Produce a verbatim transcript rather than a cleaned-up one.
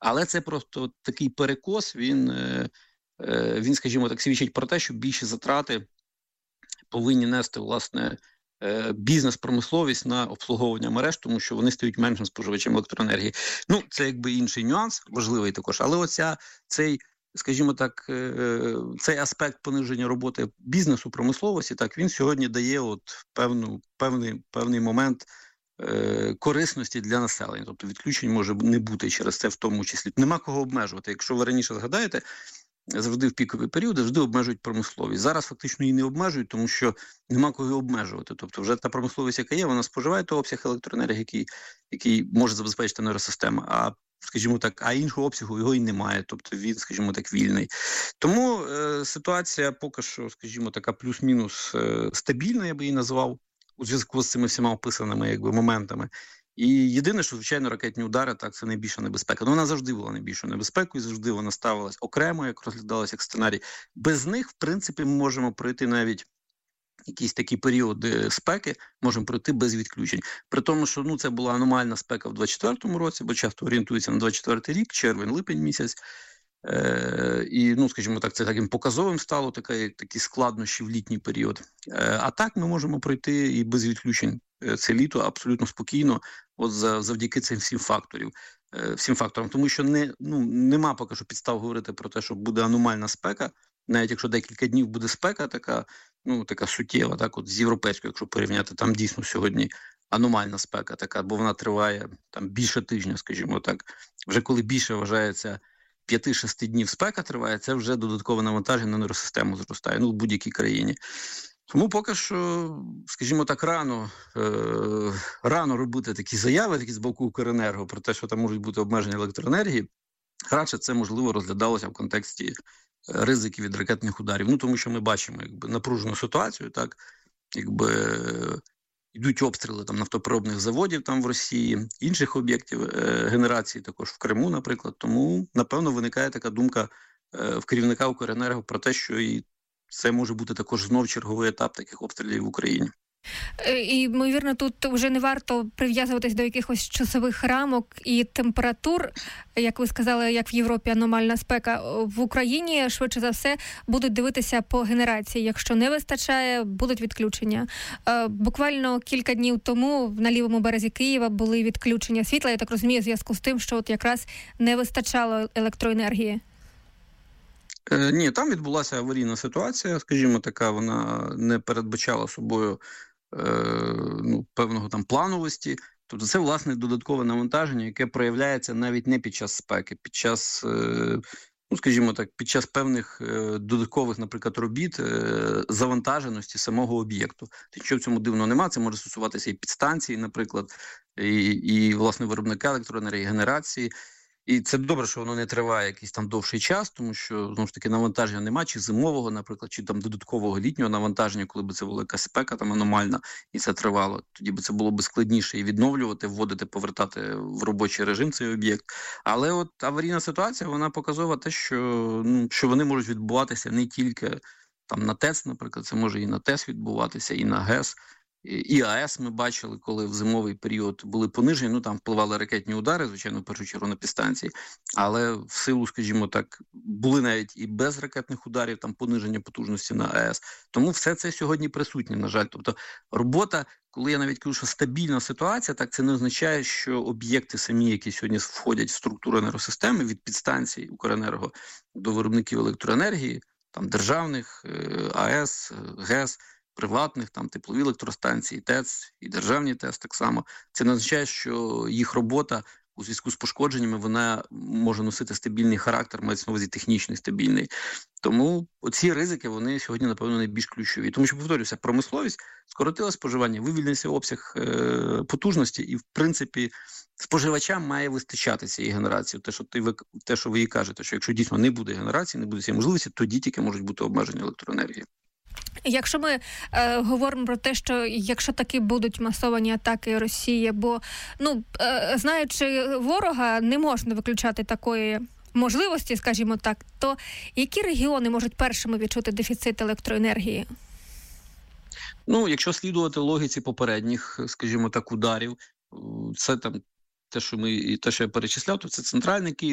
Але це просто такий перекос, він, е, е, він, скажімо так, свідчить про те, що більші затрати повинні нести, власне, е, бізнес-промисловість на обслуговування мереж, тому що вони стають меншим споживачем електроенергії. Ну, це якби інший нюанс, важливий також, але оця, цей, скажімо так, е, цей аспект пониження роботи бізнесу, промисловості, так, він сьогодні дає от певну, певний, певний момент е, корисності для населення. Тобто відключень може не бути через це в тому числі. Нема кого обмежувати. Якщо ви раніше згадаєте, завжди в пікові періоди, завжди обмежують промисловість. Зараз фактично її не обмежують, тому що нема кого обмежувати. Тобто вже та промисловість, яка є, вона споживає той обсяг електроенергії, який, який може забезпечити енергосистема. А, скажімо так, а іншого обсягу його і немає. Тобто він, скажімо так, вільний. Тому е, ситуація поки що, скажімо, така плюс-мінус е, стабільна, я би її назвав, у зв'язку з цими всіма описаними якби моментами. І єдине, що, звичайно, ракетні удари, так, це найбільша небезпека. Ну, вона завжди була найбільшою небезпекою, завжди вона ставилась окремо, як розглядалася як сценарій. Без них, в принципі, ми можемо пройти навіть якісь такі періоди спеки, можемо пройти без відключень. При тому, що ну, це була аномальна спека в двадцять четвертому році, бо часто орієнтується на двадцять четвертий рік, червень-липень місяць. Е, і, ну, скажімо так, це таким показовим стало, такі, такі складнощі в літній період. Е, а так ми можемо пройти і без відключень це літо абсолютно спокійно, от завдяки цим всім факторів, е, всім факторам. Тому що не, ну, нема поки що підстав говорити про те, що буде аномальна спека, навіть якщо декілька днів буде спека така, ну, така суттєва, так, от з європейською, якщо порівняти, там дійсно сьогодні аномальна спека така, бо вона триває там більше тижня, скажімо так. Вже коли більше вважається п'ять-шість днів спека триває, це вже додаткове навантаження на енергосистему зростає, ну, в будь-якій країні. Тому поки що, скажімо так, рано, е, рано робити такі заяви, такі з боку Укренерго, про те, що там можуть бути обмеження електроенергії. Радше це, можливо, розглядалося в контексті ризиків від ракетних ударів. Ну, тому що ми бачимо якби напружену ситуацію, так, якби йдуть обстріли там нафтопереробних заводів там в Росії, інших об'єктів е, генерації, також в Криму, наприклад. Тому, напевно, виникає така думка е, в керівника Укренерго про те, що і це може бути також знов черговий етап таких обстрілів в Україні. І, ймовірно, тут вже не варто прив'язуватись до якихось часових рамок і температур. Як ви сказали, як в Європі аномальна спека. В Україні, швидше за все, будуть дивитися по генерації. Якщо не вистачає, будуть відключення. Буквально кілька днів тому на лівому березі Києва були відключення світла. Я так розумію, в зв'язку з тим, що от якраз не вистачало електроенергії. Е, ні, там відбулася аварійна ситуація, скажімо, така, вона не передбачала собою е, ну, певного там плановості. Тобто це, власне, додаткове навантаження, яке проявляється навіть не під час спеки, під час, е, ну, скажімо так, під час певних е, додаткових, наприклад, робіт, е, завантаженості самого об'єкту. Що в цьому дивного немає, це може стосуватися і підстанції, наприклад, і, і власне, виробника електроенергії, генерації. І це добре, що воно не триває якийсь там довший час, тому що, знову ж таки, навантаження нема, чи зимового, наприклад, чи там додаткового літнього навантаження, коли б це була якась спека там аномальна, і це тривало. Тоді б це було б складніше і відновлювати, вводити, повертати в робочий режим цей об'єкт. Але от аварійна ситуація, вона показує те, що, ну, що вони можуть відбуватися не тільки там на ТЕЦ, наприклад, це може і на ТЕС відбуватися, і на ГЕС. І АЕС ми бачили, коли в зимовий період були понижені, ну там впливали ракетні удари, звичайно, в першу чергу на підстанції, але в силу, скажімо так, були навіть і без ракетних ударів, там пониження потужності на АЕС. Тому все це сьогодні присутнє, на жаль. Тобто робота, коли я навіть кажу, що стабільна ситуація, так це не означає, що об'єкти самі, які сьогодні входять в структуру енергосистеми, від підстанцій Укренерго до виробників електроенергії, там державних, АЕС, ГЕС, приватних, там теплові електростанції, ТЕЦ і державні ТЕЦ так само. Це не означає, що їх робота у зв'язку з пошкодженнями, вона може носити стабільний характер, мається на увазі технічний, стабільний. Тому оці ризики, вони сьогодні, напевно, найбільш ключові. Тому що, повторюся, промисловість скоротила споживання, вивільнився обсяг е- потужності і, в принципі, споживачам має вистачати цієї генерації. Те, що ти, те, що ви їй кажете, що якщо дійсно не буде генерації, не буде цієї можливості, тоді тільки можуть бути обмеження електроенергії. Якщо ми е, говоримо про те, що якщо таки будуть масовані атаки Росії, бо, ну, е, знаючи ворога, не можна виключати такої можливості, скажімо так, то які регіони можуть першими відчути дефіцит електроенергії? Ну, якщо слідувати логіці попередніх, скажімо так, ударів, це там те, що ми, те, що я перечисляв, то це центральний Київ,